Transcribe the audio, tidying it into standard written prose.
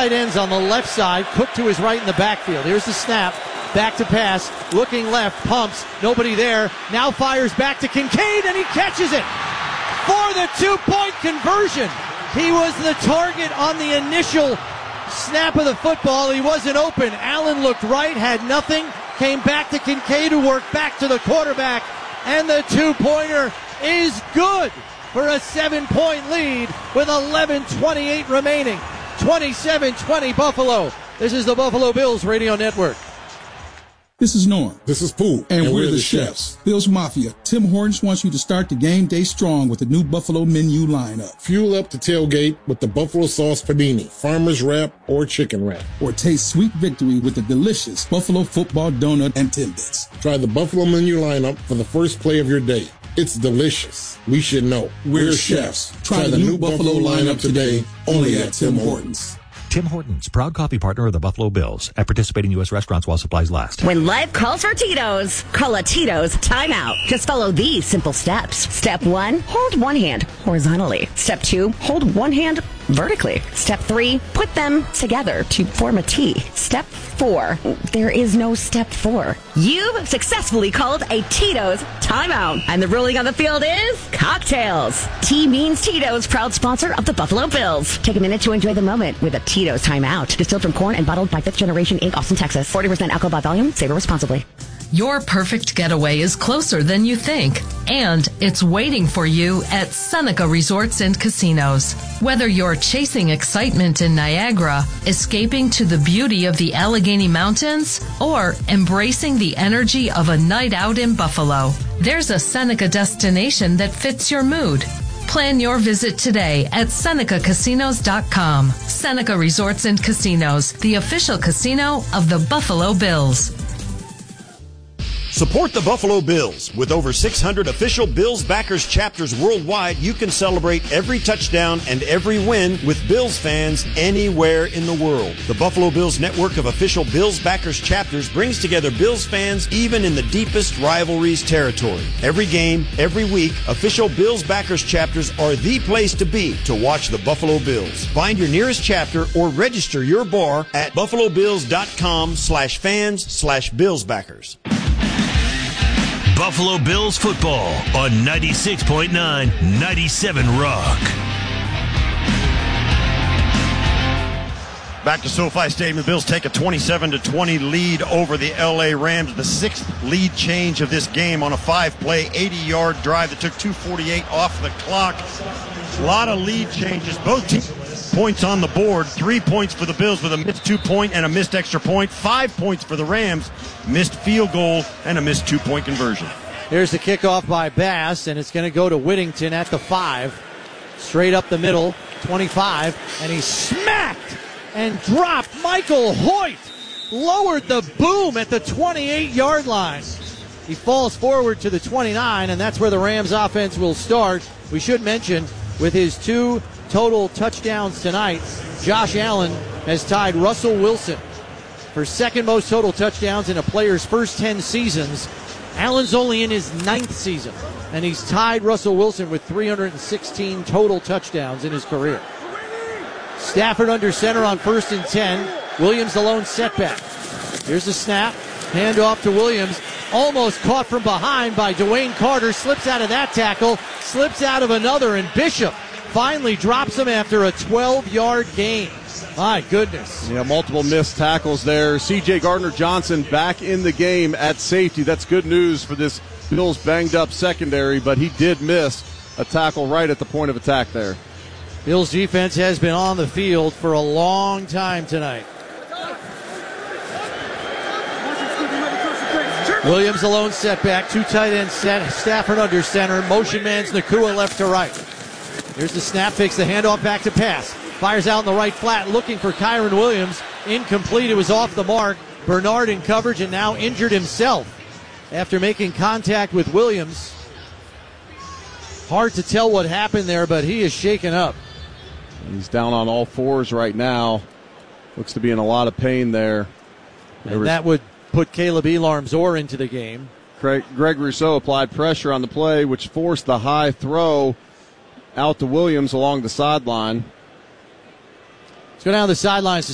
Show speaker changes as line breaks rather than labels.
tight ends on the left side. Cook to his right in the backfield. Here's the snap. Back to pass. Looking left. Pumps. Nobody there. Now fires back to Kincaid, and he catches it for the 2-point conversion. He was the target on the initial snap of the football. He wasn't open. Allen looked right, had nothing. Came back to Kincaid, who worked back to the quarterback. And the 2-pointer is good for a 7-point lead with 11:28 remaining. 27-20 Buffalo. This is the Buffalo Bills Radio Network.
This is Norm.
This is Pooh.
And we're the chefs. Bills Mafia. Tim Hortons wants you to start the game day strong with the new Buffalo menu lineup.
Fuel up the tailgate with the Buffalo Sauce Panini, Farmer's Wrap, or Chicken Wrap.
Or taste sweet victory with the delicious Buffalo Football Donut and Timbits.
Try the Buffalo menu lineup for the first play of your day. It's delicious. We should know.
We're chefs. Try the new Buffalo lineup today, only at Tim Hortons.
Tim Hortons, proud coffee partner of the Buffalo Bills, at participating U.S. restaurants while supplies last.
When life calls for Tito's, call a Tito's timeout. Just follow these simple steps. Step 1, hold one hand horizontally. Step 2, hold one hand vertically. Step 3, put them together to form a T. Step 4, there is no step 4. You've successfully called a Tito's timeout. And the ruling on the field is cocktails. T means Tito's, proud sponsor of the Buffalo Bills. Take a minute to enjoy the moment with a Tito's timeout. Distilled from corn and bottled by 5th Generation Inc., Austin, Texas. 40% alcohol by volume. Savor responsibly.
Your perfect getaway is closer than you think, and it's waiting for you at Seneca Resorts and Casinos. Whether you're chasing excitement in Niagara, escaping to the beauty of the Allegheny Mountains, or embracing the energy of a night out in Buffalo, there's a Seneca destination that fits your mood. Plan your visit today at SenecaCasinos.com. Seneca Resorts and Casinos, the official casino of the Buffalo Bills.
Support the Buffalo Bills. With over 600 official Bills backers chapters worldwide, you can celebrate every touchdown and every win with Bills fans anywhere in the world. The Buffalo Bills network of official Bills backers chapters brings together Bills fans even in the deepest rivalries territory. Every game, every week, official Bills backers chapters are the place to be to watch the Buffalo Bills. Find your nearest chapter or register your bar at buffalobills.com/fans/Billsbackers.
Buffalo Bills football on 96.9, 97 Rock.
Back to SoFi Stadium. The Bills take a 27-20 lead over the LA Rams. The 6th lead change of this game on a 5-play, 80-yard drive that took 2:48 off the clock. A lot of lead changes. Both teams points on the board. 3 points for the Bills with a missed 2-point and a missed extra point. 5 points for the Rams. Missed field goal and a missed 2-point conversion.
Here's the kickoff by Bass, and it's going to go to Whittington at the 5. Straight up the middle, 25, and he smacked and dropped Michael Hoyt. Lowered the boom at the 28-yard line. He falls forward to the 29, and that's where the Rams offense will start. We should mention, with his 2 total touchdowns tonight, Josh Allen has tied Russell Wilson for second most total touchdowns in a player's first 10 seasons. Allen's only in his 9th season, and he's tied Russell Wilson with 316 total touchdowns in his career. Stafford under center on 1st and 10. Williams the lone setback. Here's the snap. Hand off to Williams. Almost caught from behind by Dwayne Carter. Slips out of that tackle. Slips out of another, and Bishop finally drops him after a 12-yard gain. My goodness.
Yeah, multiple missed tackles there. C.J. Gardner-Johnson back in the game at safety. That's good news for this Bills banged-up secondary, but he did miss a tackle right at the point of attack there.
Bills defense has been on the field for a long time tonight. Williams alone setback. 2 tight ends set. Stafford under center. Motion man's Nacua left to right. Here's the snap. Fakes the handoff back to pass. Fires out in the right flat, looking for Kyron Williams. Incomplete. It was off the mark. Bernard in coverage and now injured himself after making contact with Williams. Hard to tell what happened there, but he is shaken up.
He's down on all fours right now. Looks to be in a lot of pain there.
And that would put Caleb Elarm-Zor into the game.
Greg Rousseau applied pressure on the play, which forced the high throw out to Williams along the sideline.
Let's go down the sidelines to